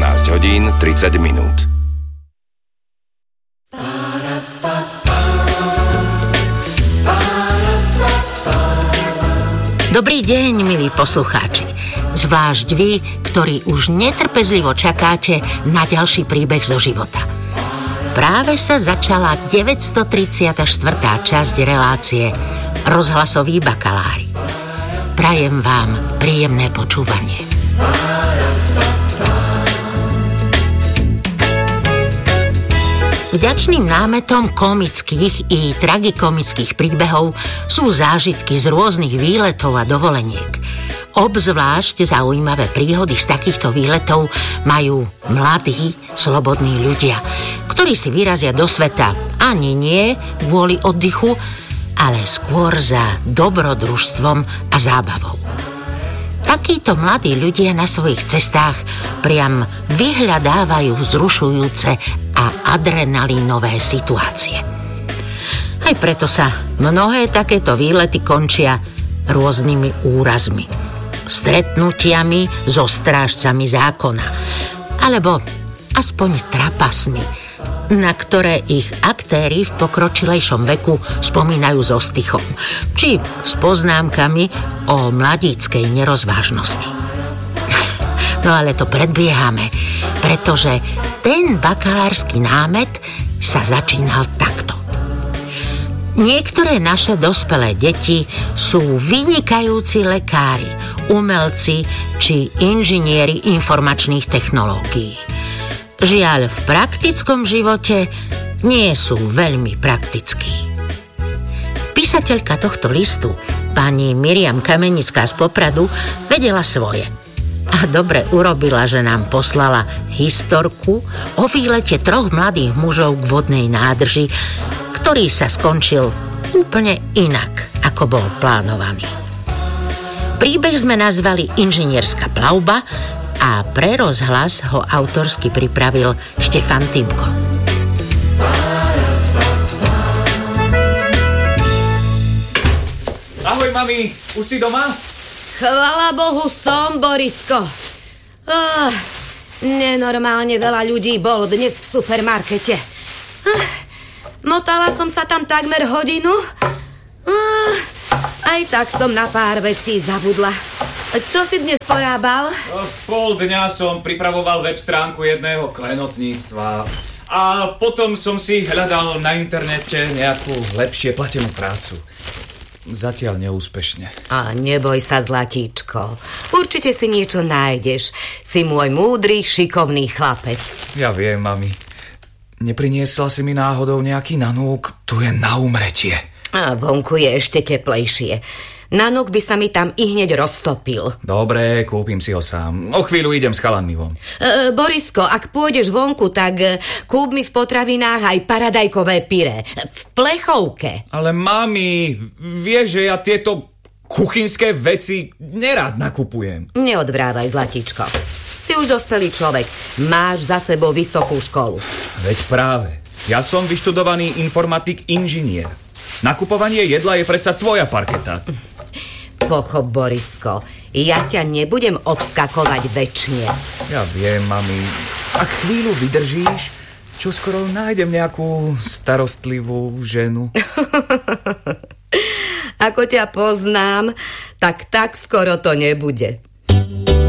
11:30. Dobrý deň, milí poslucháči. Zvlášť vy, ktorí už netrpezlivo čakáte na ďalší príbeh zo života. Práve sa začala 934. časť relácie Rozhlasoví bakalári. Prajem vám príjemné počúvanie. Vďačným námetom komických i tragikomických príbehov sú zážitky z rôznych výletov a dovoleniek. Obzvlášť zaujímavé príhody z takýchto výletov majú mladí, slobodní ľudia, ktorí si vyrazia do sveta ani nie kvôli oddychu, ale skôr za dobrodružstvom a zábavou. Takíto mladí ľudia na svojich cestách priam vyhľadávajú vzrušujúce a adrenalinové situácie. Aj preto sa mnohé takéto výlety končia rôznymi úrazmi, stretnutiami so strážcami zákona, alebo aspoň trapasmi, na ktoré ich aktéri v pokročilejšom veku spomínajú so ostychom, či s poznámkami o mladíckej nerozvážnosti. No ale to predbiehame, pretože ten bakalársky námet sa začínal takto. Niektoré naše dospelé deti sú vynikajúci lekári, umelci či inžinieri informačných technológií. Žiaľ, v praktickom živote nie sú veľmi praktickí. Písateľka tohto listu, pani Miriam Kamenická z Popradu, vedela svoje. A dobre urobila, že nám poslala historku o výlete 3 mladých mužov k vodnej nádrži, ktorý sa skončil úplne inak, ako bol plánovaný. Príbeh sme nazvali Inžinierská plavba a pre rozhlas ho autorsky pripravil Štefan Timko. Ahoj, mami, už si doma? Chvala Bohu som, Borisko. Nenormálne veľa ľudí bolo dnes v supermarkete. Motala som sa tam takmer hodinu. Aj tak som na pár vecí zabudla. Čo si dnes porábal? Pol dňa som pripravoval web stránku jedného klenotníctva a potom som si hľadal na internete nejakú lepšie platenú prácu. Zatiaľ neúspešne. A neboj sa, zlatíčko. Určite si niečo nájdeš. Si môj múdry, šikovný chlapec. Ja viem, mami. Nepriniesla si mi náhodou nejaký nanúk? Tu je na umretie. A vonku je ešte teplejšie. Nanúk by sa mi tam i hneď roztopil. Dobre, kúpim si ho sám. O chvíľu idem s chalanmi von. Borisko, ak pôjdeš vonku, tak kúp mi v potravinách aj paradajkové pyré. V plechovke. Ale mami, vieš, že ja tieto kuchynské veci nerád nakupujem. Neodvrávaj, zlatíčko. Si už dospelý človek. Máš za sebou vysokú školu. Veď práve. Ja som vyštudovaný informatik inžinier. Nakupovanie jedla je predsa tvoja parketa. Pochop, Borisko, ja ťa nebudem obskakovať večne. Ja viem, mami. Ak chvíľu vydržíš, čoskoro nájdem nejakú starostlivú ženu. Ako ťa poznám, tak skoro to nebude.